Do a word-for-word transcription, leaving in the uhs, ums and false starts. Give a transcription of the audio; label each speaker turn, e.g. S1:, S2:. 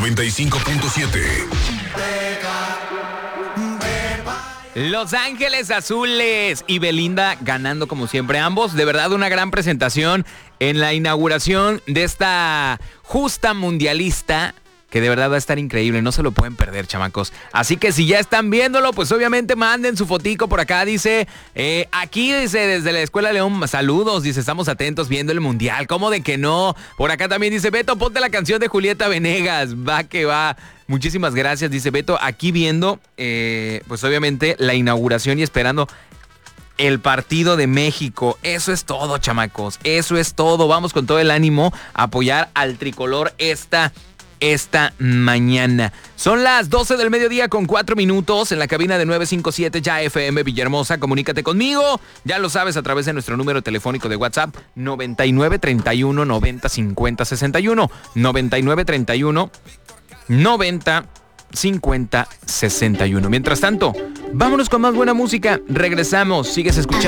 S1: noventa y cinco punto siete.
S2: Los Ángeles Azules y Belinda ganando como siempre. Ambos, de verdad, una gran presentación en la inauguración de esta justa mundialista, que de verdad va a estar increíble, no se lo pueden perder, chamacos. Así que si ya están viéndolo, pues obviamente manden su fotico por acá. Dice, eh, aquí dice desde la Escuela León, saludos, dice, estamos atentos viendo el mundial. ¿Cómo de que no? Por acá también dice, Beto, ponte la canción de Julieta Venegas. Va que va. Muchísimas gracias, dice Beto, aquí viendo, eh, pues obviamente la inauguración y esperando el partido de México. Eso es todo, chamacos, eso es todo. Vamos con todo el ánimo a apoyar al tricolor esta esta mañana. Son las doce del mediodía con cuatro minutos en la cabina de nueve cinco siete ya F M Villahermosa. Comunícate conmigo, ya lo sabes, a través de nuestro número telefónico de WhatsApp noventa y nueve treinta y uno noventa cincuenta sesenta y uno noventa y nueve treinta y uno noventa cincuenta sesenta y uno. Mientras tanto, vámonos con más buena música. Regresamos, sigues escuchando